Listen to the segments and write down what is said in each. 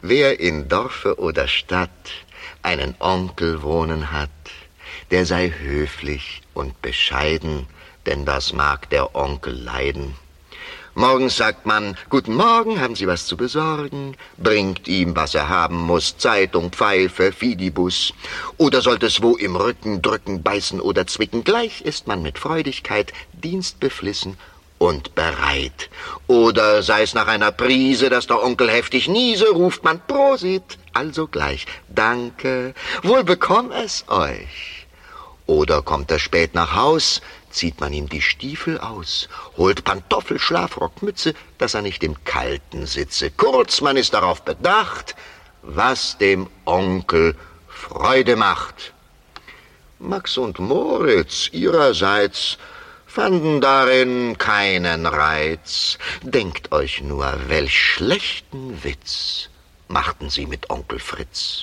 Wer in Dorfe oder Stadt einen Onkel wohnen hat, der sei höflich und bescheiden, denn das mag der Onkel leiden. Morgens sagt man, guten Morgen, haben Sie was zu besorgen? Bringt ihm, was er haben muss, Zeitung, Pfeife, Fidibus. Oder sollte es wo im Rücken drücken, beißen oder zwicken, gleich ist man mit Freudigkeit dienstbeflissen und bereit. Oder sei es nach einer Prise, dass der Onkel heftig niese, ruft man Prosit, also gleich Danke, wohl bekomm es euch. Oder kommt er spät nach Haus, zieht man ihm die Stiefel aus, holt Pantoffel, Schlafrock, Mütze, dass er nicht im Kalten sitze. Kurz, man ist darauf bedacht, was dem Onkel Freude macht. Max und Moritz ihrerseits fanden darin keinen Reiz. Denkt euch nur, welch schlechten Witz machten sie mit Onkel Fritz.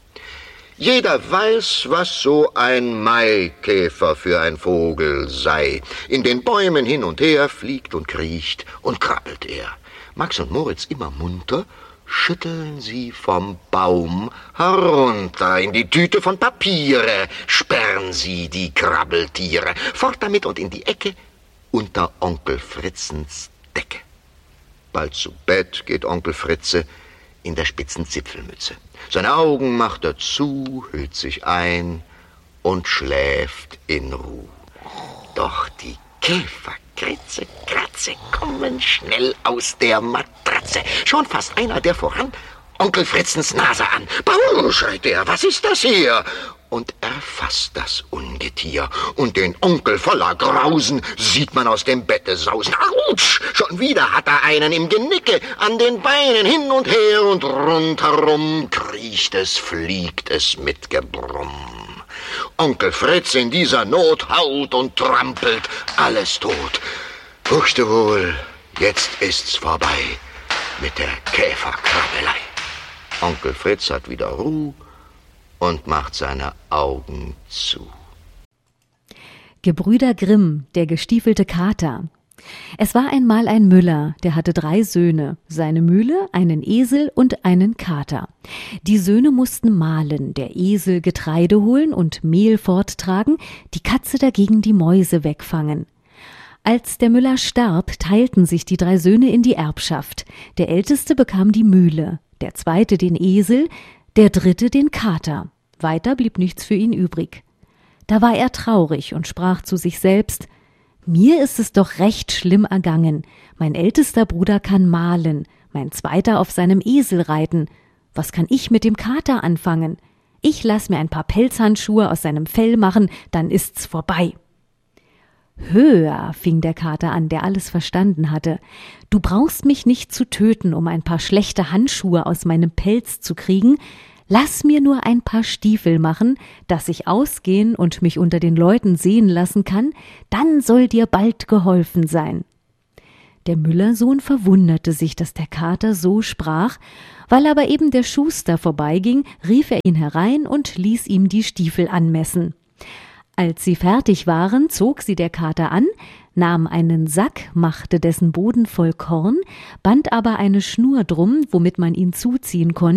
Jeder weiß, was so ein Maikäfer für ein Vogel sei. In den Bäumen hin und her fliegt und kriecht und krabbelt er. Max und Moritz immer munter, schütteln sie vom Baum herunter in die Tüte von Papiere, sperren sie die Krabbeltiere, fort damit und in die Ecke unter Onkel Fritzens Decke. Bald zu Bett geht Onkel Fritze in der spitzen Zipfelmütze. Seine Augen macht er zu, hüllt sich ein und schläft in Ruh. Doch die Käfer, Kritze, Kratze, kommen schnell aus der Matratze. Schon fasst einer, der voran, Onkel Fritzens Nase an. Bau, schreit er, was ist das hier? Und erfasst das Ungetier. Und den Onkel voller Grausen sieht man aus dem Bette sausen. Autsch, schon wieder hat er einen im Genicke, an den Beinen hin und her und rundherum kriecht es, fliegt es mit Gebrumm. Onkel Fritz in dieser Not haut und trampelt, alles tot. Furchte wohl, jetzt ist's vorbei mit der Käferkrabbelei. Onkel Fritz hat wieder Ruh und macht seine Augen zu. Gebrüder Grimm, der gestiefelte Kater. Es war einmal ein Müller, der hatte 3 Söhne, seine Mühle, einen Esel und einen Kater. Die Söhne mussten mahlen, der Esel Getreide holen und Mehl forttragen, die Katze dagegen die Mäuse wegfangen. Als der Müller starb, teilten sich die 3 Söhne in die Erbschaft. Der Älteste bekam die Mühle, der Zweite den Esel, der Dritte den Kater. Weiter blieb nichts für ihn übrig. Da war er traurig und sprach zu sich selbst: Mir ist es doch recht schlimm ergangen. Mein ältester Bruder kann mahlen, mein Zweiter auf seinem Esel reiten. Was kann ich mit dem Kater anfangen? Ich lass mir ein paar Pelzhandschuhe aus seinem Fell machen, dann ist's vorbei. Höher, fing der Kater an, der alles verstanden hatte. Du brauchst mich nicht zu töten, um ein paar schlechte Handschuhe aus meinem Pelz zu kriegen. Lass mir nur ein paar Stiefel machen, dass ich ausgehen und mich unter den Leuten sehen lassen kann, dann soll dir bald geholfen sein. Der Müllersohn verwunderte sich, dass der Kater so sprach, weil aber eben der Schuster vorbeiging, rief er ihn herein und ließ ihm die Stiefel anmessen. Als sie fertig waren, zog sie der Kater an, nahm einen Sack, machte dessen Boden voll Korn, band aber eine Schnur drum, womit man ihn zuziehen konnte,